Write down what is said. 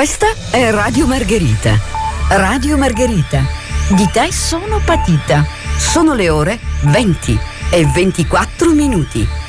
Questa è Radio Margherita. Radio Margherita. Di te sono patita. Sono le ore 20:24.